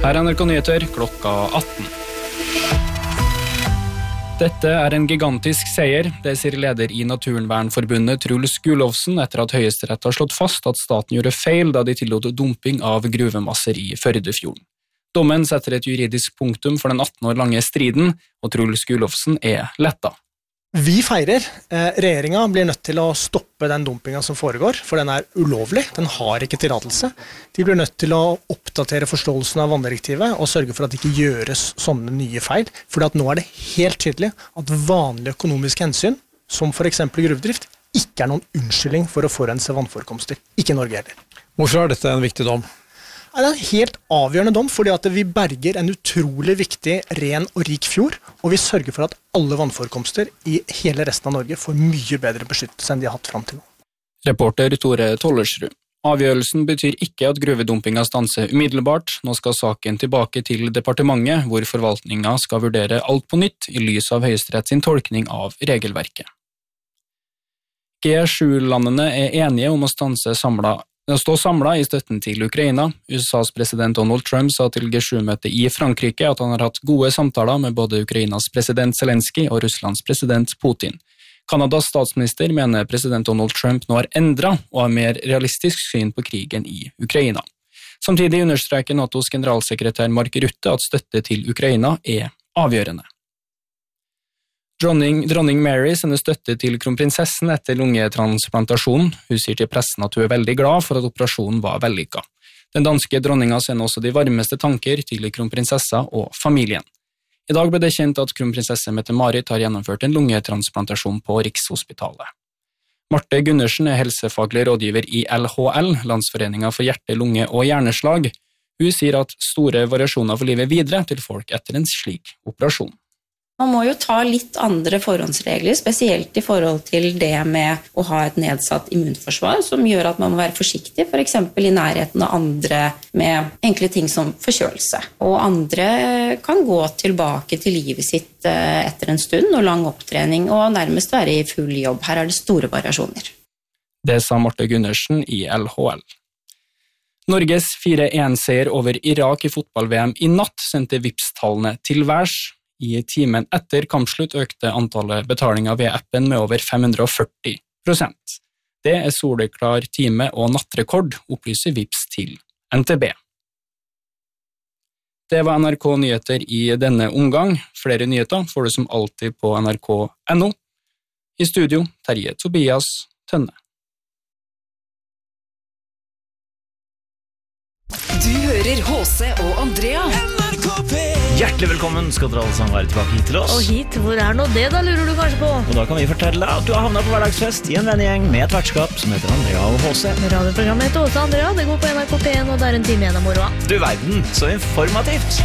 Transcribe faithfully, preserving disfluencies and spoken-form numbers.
Her er N R K Nyheter klokka atten. Dette er en gigantisk seier, det sier leder i Naturvernforbundet Truls Gulowsen etter at Høyesterett har slått fast at staten gjorde feil da de tillot dumping av gruvemasser i Førdefjorden. Dommen setter et juridisk punktum for den atten år lange striden, og Truls Gulowsen er letta. Vi feirer. Regjeringen blir nødt til å stoppe den dumpingen som foregår, for den er ulovlig, den har ikke tillatelse. De blir nødt til å oppdatere forståelsen av vanndirektivet og sørge for at det ikke gjøres sånne nye feil, for nå er det helt tydelig at vanlige økonomiske hensyn, som for eksempel gruvedrift, ikke er noen unnskyldning for å forurense vannforekomster. Ikke Norge heller. Hvorfor er dette en viktig dom? Det er en helt avgjørende dom, fordi at vi berger en utrolig viktig, ren og rik fjord, og vi sørger for at alle vannforekomster i hele resten av Norge får mye bedre beskyttelse enn de har hatt frem til nå. Reporter Tore Tollersrud. Avgjørelsen betyr ikke at gruvedumpinga stanser umiddelbart. Nå skal saken tilbake til departementet, hvor forvaltninga skal vurdere alt på nytt i lys av Høyesterett sin tolkning av regelverket. G sju-landene er enige om å stanse samlet Å stå samlet i støtten til Ukraina. U S A's president Donald Trump sa til G sju-møtet i Frankrike at han har hatt gode samtaler med både Ukrainas president Zelensky og Russlands president Putin. Kanadas statsminister mener president Donald Trump nå har endret og har mer realistisk syn på krigen i Ukraina. Samtidig understreker NATOs generalsekretær Mark Rutte at støtte til Ukraina er avgjørende. Dronning, dronning Mary sender støtte til kronprinsessen etter lungetransplantasjon. Hun sier til pressen at hun er veldig glad for at operasjonen var vellykket. Den danske dronninga sender også de varmeste tanker til kronprinsessa og familien. I dag ble det kjent at kronprinsesse Mette-Marit har gjennomført en lungetransplantasjon på Rikshospitalet. Marte Gundersen er helsefaglig rådgiver i L H L, Landsforeningen for hjerte, lunge og hjerneslag. Hun sier at store variasjoner for livet videre til folk etter en slik operasjon. Man må jo ta litt andre forhåndsregler, spesielt i forhold til det med å ha et nedsatt immunforsvar, som gjør at man må være forsiktig, for eksempel i nærheten av andre med enkle ting som forkjølelse. Og andre kan gå tilbake til livet sitt etter en stund og lang opptrening, og nærmest være i full jobb. Her er det store variasjoner. Det sa Marte Gundersen i L H L. Norges fire en-seier over Irak i fotball-V M i natt sendte Vipps-tallene til værs. I timen etter kampslutt økte antallet betalinger via appen med over fem hundre og førti prosent. Det er soleklar time- og nattrekord, opplyser Vipps til N T B. Det var N R K Nyheter i denne omgang. Flere nyheter får du som alltid på N R K punktum N O. I studio, Terje Tobias Tønne. Du hører H C og Andrea. Hjertelig velkommen skal dere alle sammen være tilbake hit til oss. Og hit, hvor er nå det da, lurer du kanskje på? Og da kan vi fortelle at du har havnet på hverdagsfest i en vennegjeng med et vertskap som heter Andrea og H C. Radioprogrammet heter H C og Andrea, det går på N R K P en, og det er en time igjen av moroa. Du verden, så informativt!